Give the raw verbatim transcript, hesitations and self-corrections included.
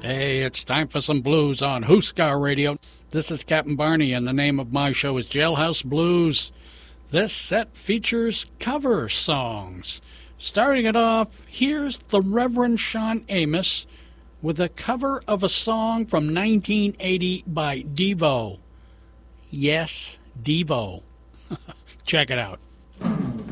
Hey, it's time for some blues on Huskar Radio. This is Captain Barney, and the name of my show is Jailhouse Blues. This set features cover songs. Starting it off, here's the Reverend Sean Amos with a cover of a song from nineteen eighty by Devo. Yes, Devo. Check it out.